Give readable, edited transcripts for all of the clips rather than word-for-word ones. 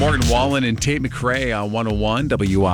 Morgan Wallen and Tate McRae on 101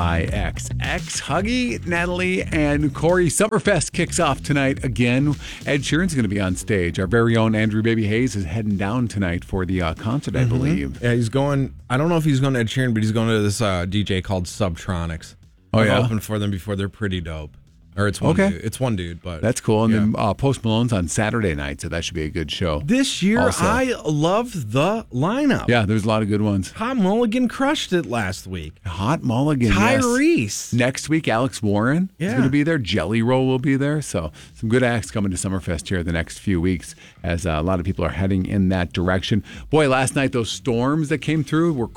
WIXX. Huggy, Natalie, and Corey. Summerfest kicks off tonight again. Ed Sheeran's going to be on stage. Our very own Andrew Baby Hayes is heading down tonight for the concert, I believe. Yeah, he's going. I don't know if he's going to Ed Sheeran, but he's going to this DJ called Subtronics. Oh, yeah? I've opened for them before. They're pretty dope. Or it's one dude. It's one dude, but that's cool. And then Post Malone's on Saturday night, so that should be a good show. This year, also, I love the lineup. Yeah, there's a lot of good ones. Hot Mulligan crushed it last week. Hot Mulligan, Tyrese. Yes. Next week, Alex Warren is going to be there. Jelly Roll will be there. So some good acts coming to Summerfest here the next few weeks as a lot of people are heading in that direction. Boy, last night, those storms that came through were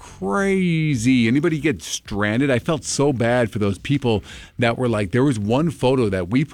crazy. Anybody get stranded? I felt so bad for those people that were like, there was one photo that we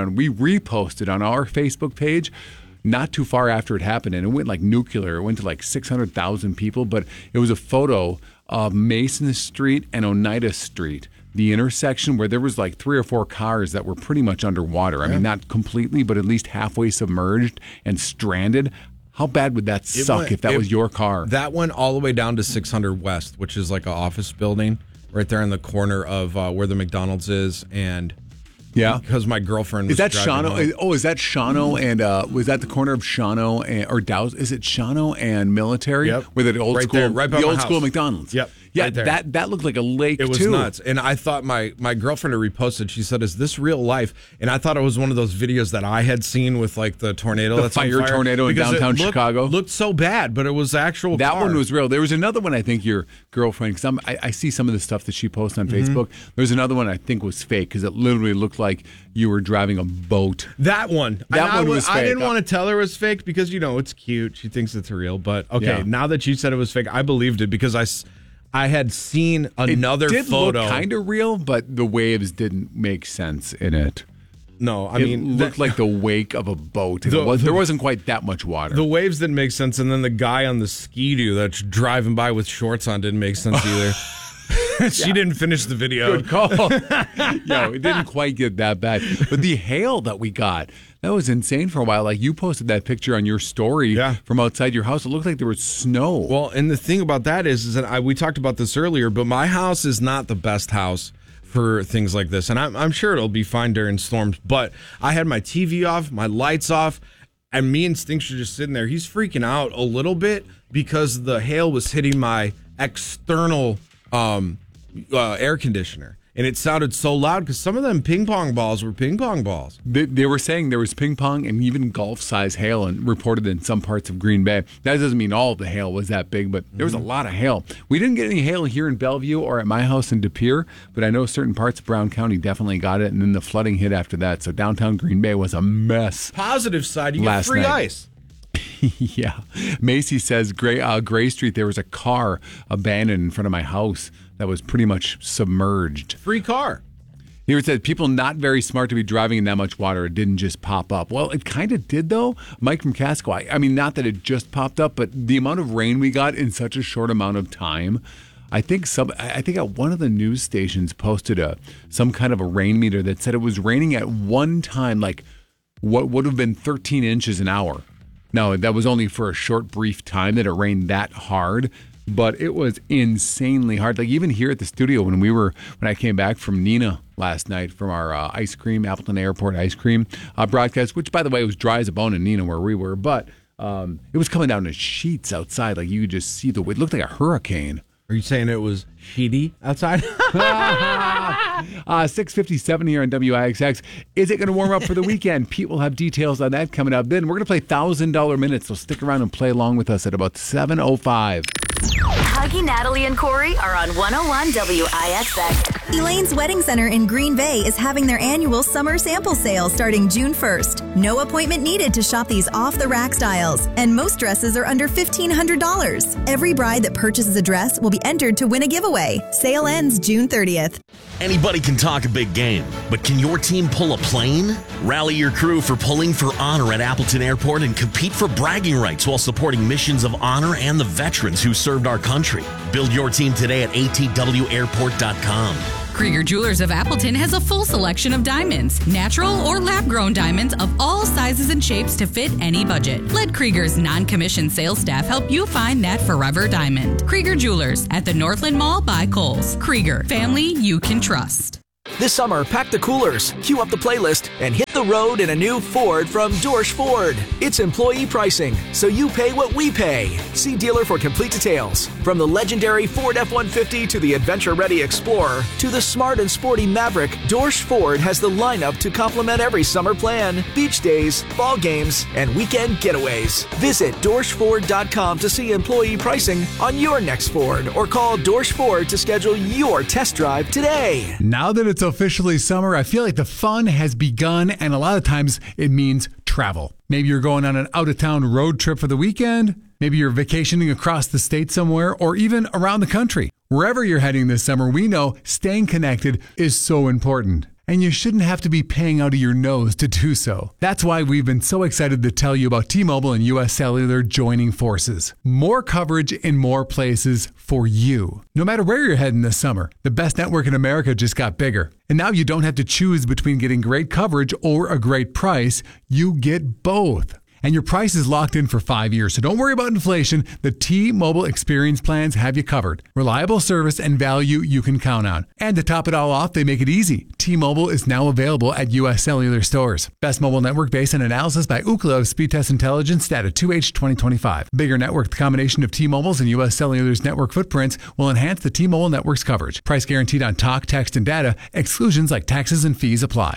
reposted on our Facebook page not too far after it happened, and it went like nuclear. It went to like 600,000 people, but it was a photo of Mason Street and Oneida Street, the intersection where there was like 3 or 4 cars that were pretty much underwater. I mean, not completely, but at least halfway submerged and stranded. How bad would that suck if that was your car? That went all the way down to 600 West, which is like an office building right there in the corner of where the McDonald's is, and yeah, because my girlfriend was is that driving Shawano? home. Oh, is that Shawano and was that the corner of Shawano and or Dow's? Is it Shawano and Military? Yep, where the old right school, there, right by the my old house. school McDonald's. Yep, yeah, right there. that looked like a lake. It was too. nuts, and I thought my girlfriend had reposted. She said, "Is this real life?" And I thought it was one of those videos that I had seen with like the tornado, the fire tornado in downtown Chicago. Looked so bad, but it was actual. That car. one was real. There was another one. I think your girlfriend, because I see some of the stuff that she posts on Facebook. There's another one I think was fake because it literally looked like you were driving a boat. That one. That one was fake. I didn't want to tell her it was fake because, it's cute. She thinks it's real. But, now that you said it was fake, I believed it because I had seen another photo. It did look kind of real, but the waves didn't make sense in it. No, it looked like the wake of a boat. There wasn't quite that much water. The waves didn't make sense, and then the guy on the Ski-Doo that's driving by with shorts on didn't make sense either. She didn't finish the video. Good call. It didn't quite get that bad. But the hail that we got, that was insane for a while. Like you posted that picture on your story from outside your house. It looked like there was snow. Well, and the thing about that is that we talked about this earlier, but my house is not the best house for things like this. And I'm sure it'll be fine during storms. But I had my TV off, my lights off, and me and Stinks are just sitting there. He's freaking out a little bit because the hail was hitting my external air conditioner, and it sounded so loud because some of them ping pong balls were ping pong balls. They were saying there was ping pong and even golf size hail and reported in some parts of Green Bay. That doesn't mean all of the hail was that big, but there was a lot of hail. We didn't get any hail here in Bellevue or at my house in De Pere, but I know certain parts of Brown County definitely got it, and then the flooding hit after that. So downtown Green Bay was a mess. Positive side, you get free ice. Yeah. Macy says Gray Street, there was a car abandoned in front of my house that was pretty much submerged. Free car. Here it said, people not very smart to be driving in that much water. It didn't just pop up. Well, it kind of did, though. Mike from Casco, I mean, not that it just popped up, but the amount of rain we got in such a short amount of time. I think at one of the news stations posted some kind of a rain meter that said it was raining at one time, like what would have been 13 inches an hour. Now, that was only for a short, brief time that it rained that hard, but it was insanely hard. Like even here at the studio when I came back from Neenah last night from our ice cream, Appleton Airport ice cream broadcast, which by the way was dry as a bone in Neenah where we were, but it was coming down in sheets outside. Like you could just see it looked like a hurricane. Are you saying it was sheety outside? 6:57 here on WIXX. Is it going to warm up for the weekend? Pete will have details on that coming up. Then we're going to play $1,000 minutes, so stick around and play along with us at about 7:05. Huggy, Natalie, and Corey are on 101 WIXX. Elaine's Wedding Center in Green Bay is having their annual summer sample sale starting June 1st. No appointment needed to shop these off-the-rack styles, and most dresses are under $1,500. Every bride that purchases a dress will be entered to win a giveaway. Sale ends June 30th. Anybody can talk a big game, but can your team pull a plane? Rally your crew for Pulling for Honor at Appleton Airport and compete for bragging rights while supporting missions of honor and the veterans who served our country. Build your team today at atwairport.com. Krieger Jewelers of Appleton has a full selection of diamonds, natural or lab-grown diamonds of all sizes and shapes to fit any budget. Let Krieger's non-commissioned sales staff help you find that forever diamond. Krieger Jewelers at the Northland Mall by Kohl's. Krieger, family you can trust. This summer, pack the coolers, cue up the playlist, and hit the road in a new Ford from Dorsch Ford. It's employee pricing, so you pay what we pay. See dealer for complete details. From the legendary Ford F-150 to the adventure-ready Explorer to the smart and sporty Maverick, Dorsch Ford has the lineup to complement every summer plan. Beach days, ball games, and weekend getaways. Visit DorschFord.com to see employee pricing on your next Ford or call Dorsch Ford to schedule your test drive today. Now that it's officially summer, I feel like the fun has begun, and a lot of times it means travel. Maybe you're going on an out-of-town road trip for the weekend. Maybe you're vacationing across the state somewhere, or even around the country. Wherever you're heading this summer, we know staying connected is so important. And you shouldn't have to be paying out of your nose to do so. That's why we've been so excited to tell you about T-Mobile and US Cellular joining forces. More coverage in more places for you. No matter where you're heading this summer, the best network in America just got bigger. And now you don't have to choose between getting great coverage or a great price. You get both. And your price is locked in for 5 years, so don't worry about inflation. The T-Mobile Experience plans have you covered. Reliable service and value you can count on. And to top it all off, they make it easy. T-Mobile is now available at U.S. Cellular stores. Best mobile network based on analysis by Ookla of Speedtest Intelligence data 2H 2025. Bigger network, the combination of T-Mobile's and U.S. Cellular's network footprints will enhance the T-Mobile network's coverage. Price guaranteed on talk, text, and data. Exclusions like taxes and fees apply.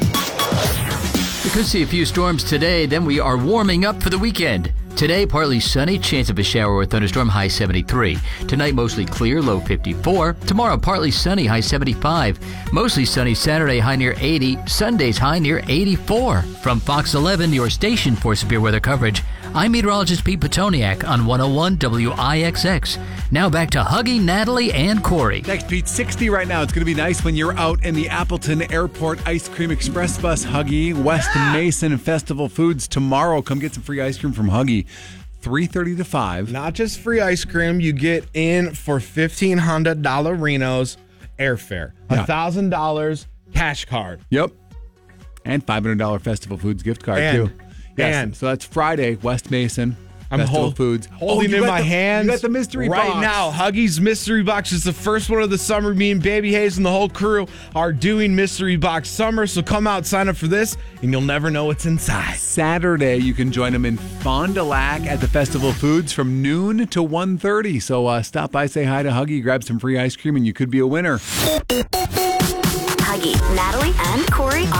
We could see a few storms today, then we are warming up for the weekend. Today, partly sunny, chance of a shower or thunderstorm, high 73. Tonight, mostly clear, low 54. Tomorrow, partly sunny, high 75. Mostly sunny Saturday, high near 80. Sunday's high near 84. From Fox 11, your station for severe weather coverage, I'm meteorologist Pete Petoniak on 101 WIXX. Now back to Huggy, Natalie, and Corey. Text Pete, 60 right now. It's going to be nice when you're out in the Appleton Airport Ice Cream Express Bus, Huggy. West Mason and Festival Foods tomorrow. Come get some free ice cream from Huggy. 3:30 to 5. Not just free ice cream, you get in for $1,500 Renos airfare, $1,000 cash card. Yep. And $500 Festival Foods gift card, too. Yes. So that's Friday, West Mason. Festival Foods. Holding in my hands. You got the mystery box. Right now, Huggy's Mystery Box is the first one of the summer. Me and Baby Hayes and the whole crew are doing Mystery Box Summer. So come out, sign up for this, and you'll never know what's inside. Saturday, you can join them in Fond du Lac at the Festival Foods from noon to 1:30. So stop by, say hi to Huggy, grab some free ice cream, and you could be a winner. Huggy, Natalie, and Corey